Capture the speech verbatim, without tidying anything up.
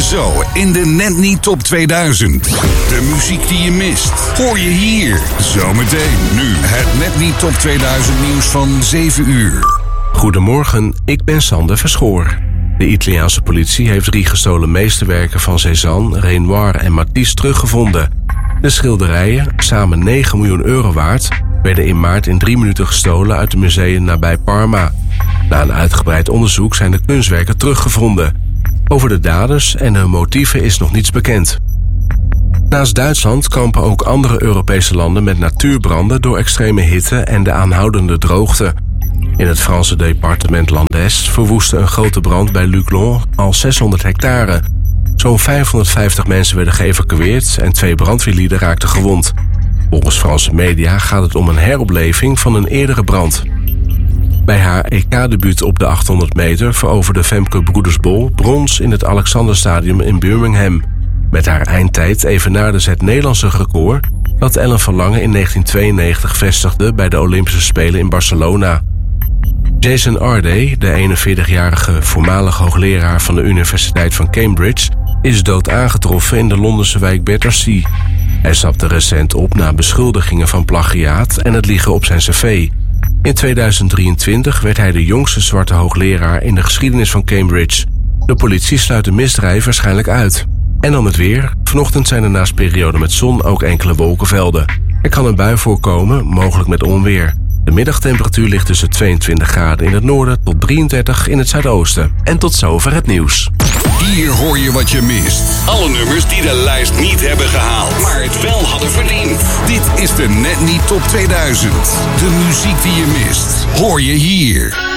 Zo in de Net Niet Top tweeduizend. De muziek die je mist, hoor je hier. Zometeen nu het Net Niet Top tweeduizend nieuws van zeven uur. Goedemorgen, ik ben Sander Verschoor. De Italiaanse politie heeft drie gestolen meesterwerken van Cézanne, Renoir en Matisse teruggevonden. De schilderijen, samen negen miljoen euro waard, werden in maart in drie minuten gestolen uit een museum nabij Parma. Na een uitgebreid onderzoek zijn de kunstwerken teruggevonden. Over de daders en hun motieven is nog niets bekend. Naast Duitsland kampen ook andere Europese landen met natuurbranden door extreme hitte en de aanhoudende droogte. In het Franse departement Landes verwoestte een grote brand bij Luclon al zeshonderd hectare. Zo'n vijfhonderdvijftig mensen werden geëvacueerd en twee brandweerlieden raakten gewond. Volgens Franse media gaat het om een heropleving van een eerdere brand. Bij haar E K-debuut op de achthonderd meter veroverde Femke Broedersbol brons in het Alexanderstadium in Birmingham. Met haar eindtijd evenaarde ze het Nederlandse record dat Ellen Verlangen in negentien tweeënnegentig vestigde bij de Olympische Spelen in Barcelona. Jason Arday, de eenenveertigjarige voormalig hoogleraar van de Universiteit van Cambridge, is dood aangetroffen in de Londense wijk Battersea. Hij stapte recent op na beschuldigingen van plagiaat en het liegen op zijn cv. In tweeduizend drieëntwintig werd hij de jongste zwarte hoogleraar in de geschiedenis van Cambridge. De politie sluit de misdrijf waarschijnlijk uit. En dan het weer. Vanochtend zijn er naast perioden met zon ook enkele wolkenvelden. Er kan een bui voorkomen, mogelijk met onweer. De middagtemperatuur ligt tussen tweeëntwintig graden in het noorden tot drieëndertig in het zuidoosten. En tot zover het nieuws. Hier hoor je wat je mist. Alle nummers die de lijst niet hebben gehaald, maar het wel hadden verdiend. Dit is de Net Niet Top tweeduizend. De muziek die je mist, hoor je hier.